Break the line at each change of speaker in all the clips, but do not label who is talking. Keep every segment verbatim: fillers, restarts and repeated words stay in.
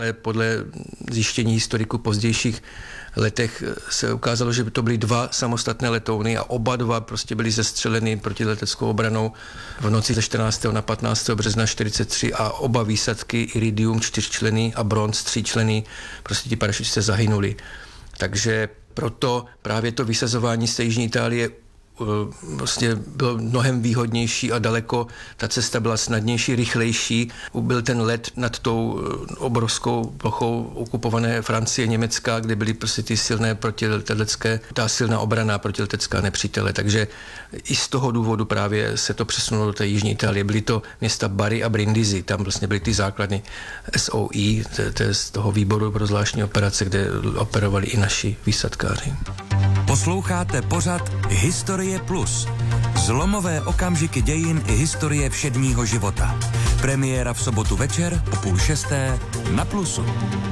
Podle zjištění historiků pozdějších letech se ukázalo, že by to byly dva samostatné letouny a oba dva prostě byly zestřeleny protileteckou obranou v noci ze čtrnáctého na patnáctého března čtyřicet tři a oba výsadky Iridium čtyřčlenný a Bronz tříčlenný, prostě ti parašutisté zahynuli. Takže proto právě to vysazování z té jižní Itálie vlastně bylo mnohem výhodnější a daleko ta cesta byla snadnější, rychlejší. Byl ten let nad tou obrovskou plochou okupované Francie, Německa, kde byly prostě ty silné protiletecké, ta silná obrana protiletecká nepřítele. Takže i z toho důvodu právě se to přesunulo do té jižní Itálie. Byly to města Bari a Brindisi, tam vlastně byly ty základny S O I, to je z toho výboru pro zvláštní operace, kde operovali i naši výsadkáři.
Posloucháte pořad Historie Plus. Zlomové okamžiky dějin i historie všedního života. Premiéra v sobotu večer o půl šesté na Plusu.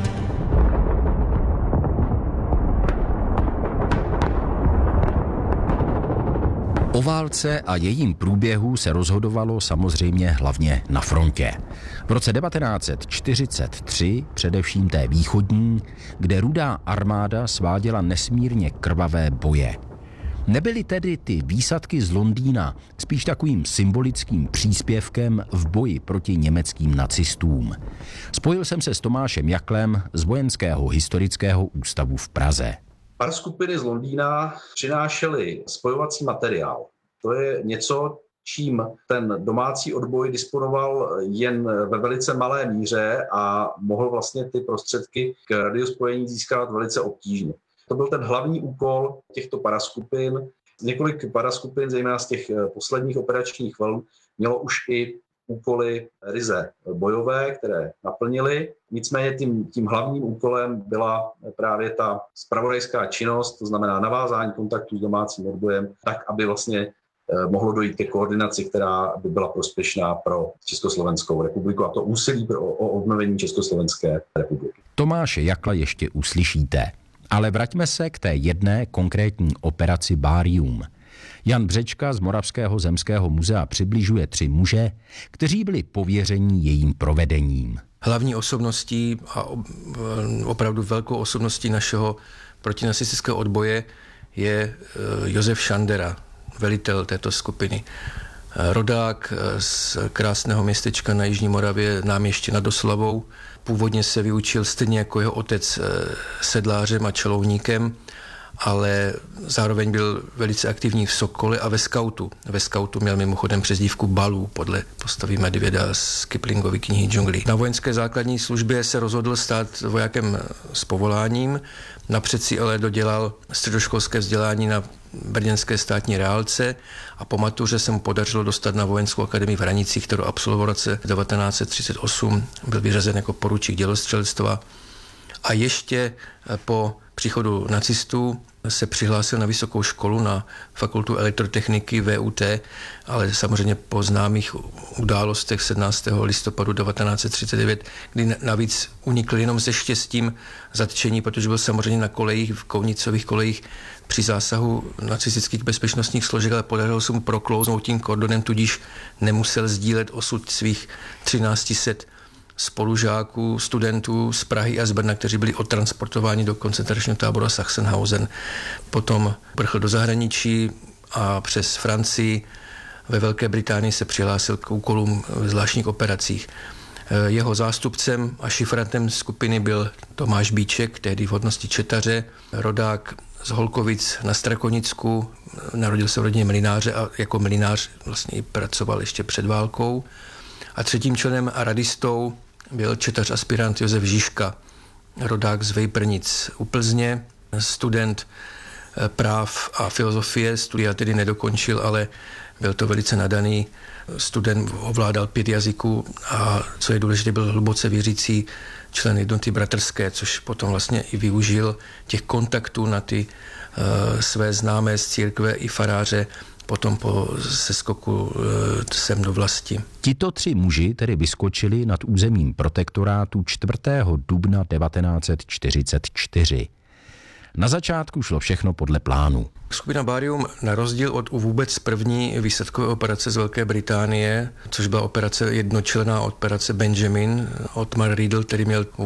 O válce a jejím průběhu se rozhodovalo samozřejmě hlavně na frontě. V roce devatenáct set čtyřicet tři, především té východní, kde Rudá armáda sváděla nesmírně krvavé boje. Nebyly tedy ty výsadky z Londýna spíš takovým symbolickým příspěvkem v boji proti německým nacistům. Spojil jsem se s Tomášem Jaklem z Vojenského historického ústavu v Praze.
Paraskupiny z Londýna přinášely spojovací materiál. To je něco, čím ten domácí odboj disponoval jen ve velice malé míře a mohl vlastně ty prostředky k radiospojení získat velice obtížně. To byl ten hlavní úkol těchto paraskupin. Několik paraskupin, zejména z těch posledních operačních vln, mělo už i úkoly ryze bojové, které naplnili. Nicméně tím, tím hlavním úkolem byla právě ta zpravodajská činnost, to znamená navázání kontaktu s domácím odbojem, tak, aby vlastně mohlo dojít ke koordinaci, která by byla prospěšná pro Československou republiku a to úsilí pro, o obnovení Československé republiky.
Tomáše Jakla ještě uslyšíte, ale vraťme se k té jedné konkrétní operaci Barium. Jan Břečka z Moravského zemského muzea přibližuje tři muže, kteří byli pověření jejím provedením.
Hlavní osobností a opravdu velkou osobností našeho protinacistického odboje je Josef Šandera, velitel této skupiny. Rodák z krásného městečka na jižní Moravě, Náměště nad Oslavou. Původně se vyučil stejně jako jeho otec sedlářem a čelovníkem, ale zároveň byl velice aktivní v Sokole a ve skautu. Ve skautu měl mimochodem přezdívku Balů podle postavy Medvěda z Kiplingovy knihy Džunglí. Na vojenské základní službě se rozhodl stát vojákem s povoláním, napřed si ale dodělal středoškolské vzdělání na brněnské státní reálce a po matuře se mu podařilo dostat na vojenskou akademii v Hranicích, kterou absolvoval v roce devatenáct set třicet osm, byl vyřazen jako poručík dělostřelectva a ještě po příchodu nacistů se přihlásil na vysokou školu, na fakultu elektrotechniky V U T, ale samozřejmě po známých událostech sedmnáctého listopadu devatenáct set třicet devět, kdy navíc unikl jenom se štěstím zatčení, protože byl samozřejmě na kolejích, v Kounicových kolejích při zásahu nacistických bezpečnostních složek, ale podařilo se mu proklouznout tím kordonem, tudíž nemusel sdílet osud svých třináct set spolužáků, studentů z Prahy a z Brna, kteří byli odtransportováni do koncentračního tábora Sachsenhausen. Potom prchl do zahraničí a přes Francii ve Velké Británii se přihlásil k úkolům v zvláštních operacích. Jeho zástupcem a šifrantem skupiny byl Tomáš Bíček, tehdy v hodnosti četaře, rodák z Holkovic na Strakonicku, narodil se v rodině mlynáře a jako mlynář vlastně i pracoval ještě před válkou. A třetím členem a radistou byl četař aspirant Josef Žižka, rodák z Vejprnic u Plzně, student práv a filozofie, studia tedy nedokončil, ale byl to velice nadaný student, ovládal pět jazyků a co je důležité, byl hluboce věřící člen jednoty bratrské, což potom vlastně i využil těch kontaktů na ty uh, své známé z církve i faráře, potom po seskoku sem do vlasti.
Tito tři muži tedy vyskočili nad územím protektorátu čtvrtého dubna devatenáct set čtyřicet čtyři. Na začátku šlo všechno podle plánu.
Skupina Barium na rozdíl od vůbec první výsadkové operace z Velké Británie, což byla operace jednočlenná operace Benjamin, Otmar Riedl, který měl